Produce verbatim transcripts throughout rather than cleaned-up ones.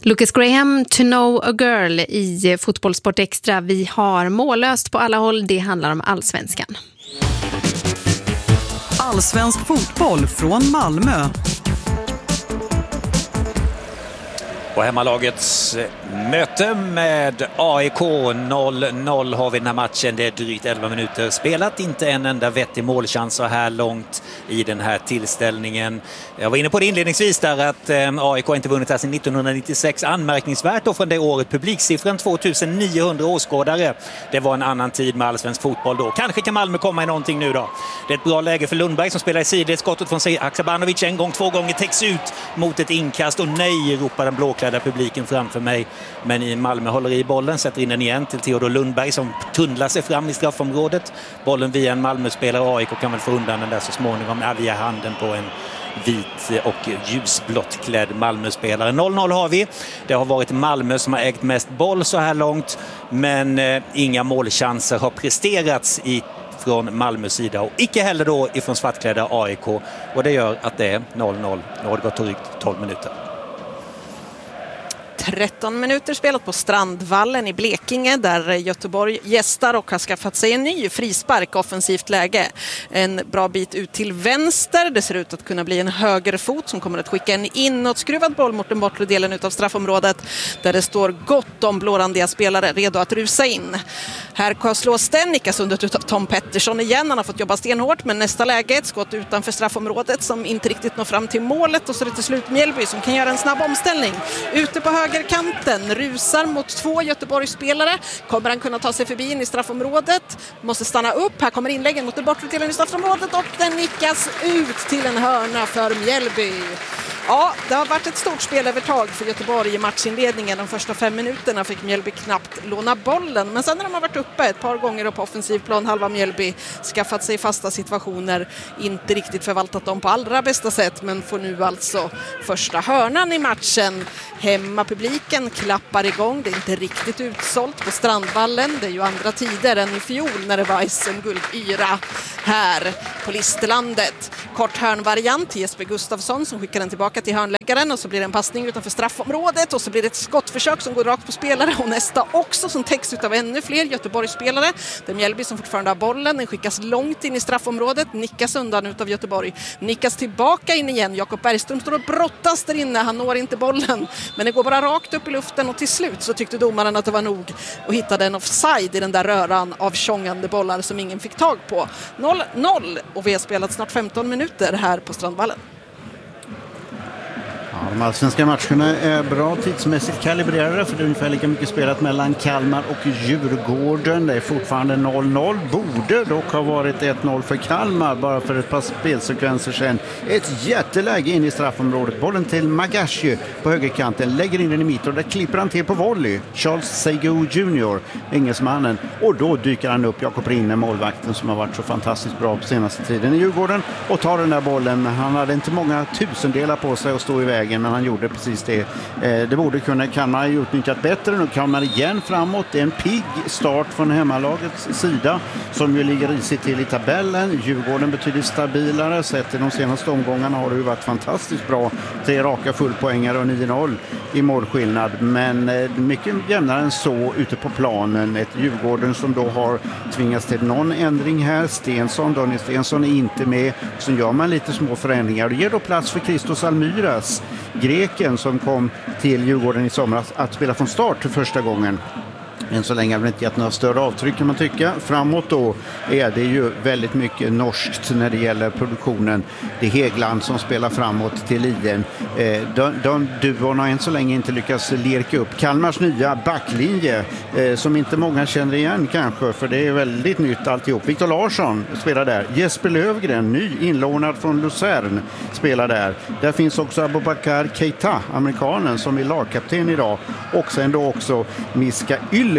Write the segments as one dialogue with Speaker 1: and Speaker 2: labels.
Speaker 1: Lucas Graham, To Know a Girl i Fotbollssport Extra. Vi har mållöst på alla håll. Det handlar om allsvenskan.
Speaker 2: Allsvensk fotboll från Malmö.
Speaker 3: Och hemmalagets möte med A I K noll noll har vi den här matchen. Det är drygt elva minuter spelat. Inte en enda vettig målchans så här långt i den här tillställningen. Jag var inne på det inledningsvis där att A I K inte vunnit här sedan nittonhundranittiosex. Anmärkningsvärt då från det året. Publiksiffran tjugoniohundra åskådare. Det var en annan tid med allsvensk fotboll då. Kanske kan Malmö komma i någonting nu då. Det är ett bra läge för Lundberg som spelar i sidled. Skottet från Haksabanovic en gång, två gånger täcks ut mot ett inkast. Och nej, ropar den blåklädda publiken framför mig. Men i Malmö håller i bollen, sätter in den igen till Theodor Lundberg som tunnlar sig fram i straffområdet. Bollen via en Malmö-spelare. A I K kan väl få undan den där så småningom via handen på en vit och ljusblått klädd Malmö-spelare. noll noll har vi. Det har varit Malmö som har ägt mest boll så här långt, men eh, inga målchanser har presterats i från Malmös sida och icke heller då ifrån svartklädda A I K, och det gör att det är noll noll. Nu har det gått drygt tolv minuter.
Speaker 4: tretton minuter spelat på Strandvallen i Blekinge där Göteborg gästar och har skaffat sig en ny frispark, offensivt läge. En bra bit ut till vänster. Det ser ut att kunna bli en högerfot som kommer att skicka en inåtskruvad boll mot den bortre delen av straffområdet där det står gott om blårandiga spelare redo att rusa in. Här kan slås den, nickas under av Tom Pettersson igen. Han har fått jobba stenhårt, men nästa läge ett skott utanför straffområdet som inte riktigt når fram till målet, och så är det till slut Mjällby som kan göra en snabb omställning. Ute på högerkanten, rusar mot två Göteborgsspelare. Kommer han kunna ta sig förbi in i straffområdet? Måste stanna upp. Här kommer inläggen mot den bortre delen i straffområdet och den nickas ut till en hörna för Mjällby. Ja, det har varit ett stort spelövertag för Göteborg i matchinledningen. De första fem minuterna fick Mjällby knappt låna bollen. Men sen när de har varit uppe ett par gånger på offensiv plan, halva Mjällby, skaffat sig fasta situationer, inte riktigt förvaltat dem på allra bästa sätt, men får nu alltså första hörnan i matchen. Hemmapubliken klappar igång. Det är inte riktigt utsålt på Strandvallen. Det är ju andra tider än i fjol när det var S M-guld-yra här på Listerlandet. Kort hörnvariant till Jesper Gustafsson som skickar den tillbaka till hörnläggaren, och så blir det en passning utanför straffområdet och så blir det ett skottförsök som går rakt på spelare, och nästa också som täcks av ännu fler Göteborgsspelare. Det är Mjällby som fortfarande har bollen. Den skickas långt in i straffområdet, nickas undan utav Göteborg, nickas tillbaka in igen. Jakob Bergström står och brottas där inne. Han når inte bollen, men det går bara rakt upp i luften, och till slut så tyckte domaren att det var nog och hittade en offside i den där röran av tjongande bollar som ingen fick tag på. noll noll, och vi har spelat snart femton minuter här på Strandvallen.
Speaker 5: Ja, de allsvenska matcherna är bra tidsmässigt kalibrerade, för det är ungefär lika mycket spelat mellan Kalmar och Djurgården. Det är fortfarande noll noll. Borde dock ha varit ett noll för Kalmar bara för ett par spelsekvenser sedan. Ett jätteläge in i straffområdet. Bollen till Magashi på högerkanten. Lägger in den i mitten och där klipper han till på volley. Charles Seigo junior, engelsmannen. Och då dyker han upp, Jakob Rinne, målvakten som har varit så fantastiskt bra på senaste tiden i Djurgården, och tar den där bollen. Han hade inte många tusendelar på sig att stå i vägen, men han gjorde precis det. Eh, det borde kunna Kalmar ha utnyttjat bättre. Nu kan man igen framåt. Det är en pigg start från hemmalagets sida som ju ligger risigt till i tabellen. Djurgården betyder stabilare. Sett i de senaste omgångarna har det ju varit fantastiskt bra. Tre raka fullpoängare och nio noll i målskillnad. Men eh, mycket jämnare än så ute på planen. Ett Djurgården som då har tvingats till någon ändring här. Stensson, Daniel Stensson är inte med. Så gör man lite små förändringar. Det ger då plats för Christos Almiras, greken som kom till Djurgården i somras, att spela från start för första gången. Än så länge har det inte gett några större avtryck kan man tycka. Framåt då är det ju väldigt mycket norskt när det gäller produktionen. Det är Hegland som spelar framåt till Liden. Eh, de, de duon har än så länge inte lyckats lirka upp Kalmars nya backlinje eh, som inte många känner igen kanske, för det är väldigt nytt alltihop. Viktor Larsson spelar där. Jesper Lövgren, ny inlånad från Luzern, spelar där. Där finns också Abubakar Keita, amerikanen, som är lagkapten idag. Och sen då också Miska Ylle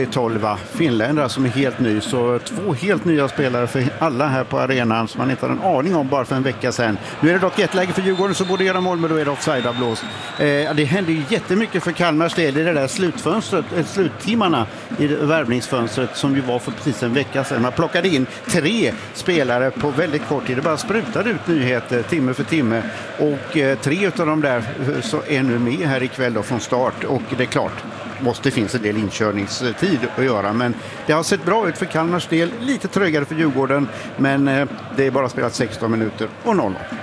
Speaker 5: Tolva, finländare som är helt ny. Så två helt nya spelare för alla här på arenan som man inte hade en aning om bara för en vecka sedan. Nu är det dock ett läge för Djurgården så borde göra mål, men då är det offside-blås. Eh, det hände ju jättemycket för Kalmars del i det där slutfönstret, eh, sluttimmarna i värvningsfönstret som ju var för precis en vecka sedan. Man plockade in tre spelare på väldigt kort tid. Det bara sprutade ut nyheter timme för timme. Och eh, tre av dem där så är nu med här ikväll då från start. Och det är klart, måste finnas en del inkörningstid att göra. Men det har sett bra ut för Kalmars del. Lite trögare för Djurgården. Men eh, det är bara spelat sexton minuter och noll noll.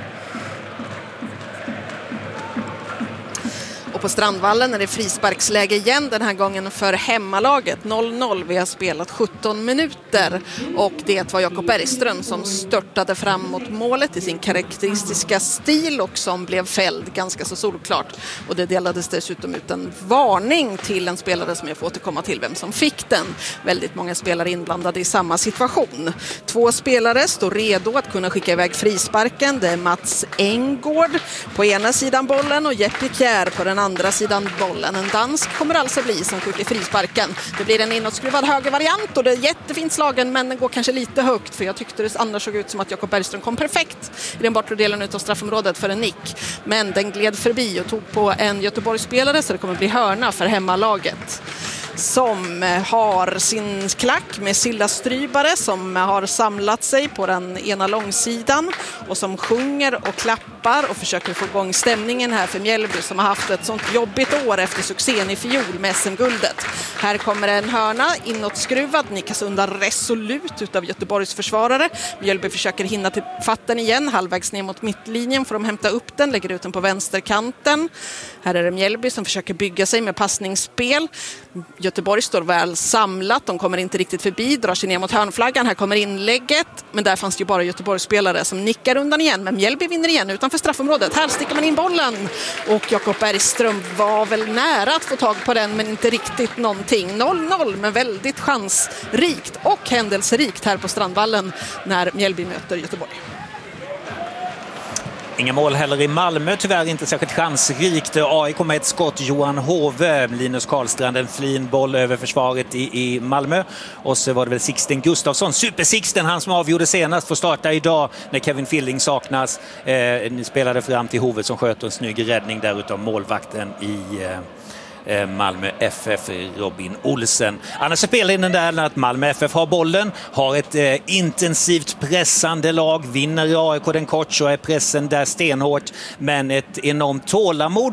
Speaker 4: Och på Strandvallen är det frisparksläge igen den här gången för hemmalaget. noll noll, vi har spelat sjutton minuter och det var Jakob Bergström som störtade fram mot målet i sin karaktäristiska stil och som blev fälld ganska så solklart. Och det delades dessutom ut en varning till en spelare som jag får återkomma till vem som fick den. Väldigt många spelare inblandade i samma situation. Två spelare står redo att kunna skicka iväg frisparken. Det är Mats Engård på ena sidan bollen och Jeppe Kjær på den andra sidan bollen. En dansk kommer alltså bli som skjuter frisparken. Det blir en inåtskruvad högervariant och det är jättefint slagen, men den går kanske lite högt, för jag tyckte det annars såg ut som att Jakob Bergström kom perfekt i den bortre delen av straffområdet för en nick. Men den gled förbi och tog på en Göteborgsspelare, så det kommer bli hörna för hemmalaget, som har sin klack med Silla Strybare som har samlat sig på den ena långsidan och som sjunger och klappar och försöker få igång stämningen här för Mjällby som har haft ett sånt jobbigt år efter succén i fjol med S M-guldet. Här kommer en hörna inåtskruvad, nickas undan resolut utav Göteborgs försvarare. Mjällby försöker hinna till fatten igen, halvvägs ner mot mittlinjen får de hämta upp den, lägger ut den på vänsterkanten. Här är det Mjällby som försöker bygga sig med passningsspel. Göteborg står väl samlat, de kommer inte riktigt förbi, drar sig ner mot hörnflaggan, här kommer inlägget, men där fanns det ju bara Göteborgsspelare som nickar undan igen, men Mjällby vinner igen utanför straffområdet. Här sticker man in bollen och Jakob Bergström var väl nära att få tag på den, men inte riktigt någonting. noll noll, men väldigt chansrikt och händelserikt här på Strandvallen när Mjällby möter Göteborg.
Speaker 3: Inga mål heller i Malmö, tyvärr inte särskilt chansrikt. A I K med ett skott, Johan Hove, Linus Karlstrand, en fin boll över försvaret i, i Malmö. Och så var det väl Sixten Gustafsson, Super Sixten, han som avgjorde senast, får starta idag när Kevin Filling saknas. Eh, ni spelade fram till Hove som sköt en snygg räddning där utav målvakten i... Eh, Malmö F F, Robin Olsen. Annars spelar in den där att Malmö F F har bollen, har ett eh, intensivt pressande lag, vinner A I K den kort så är pressen där stenhårt, men ett enormt tålamod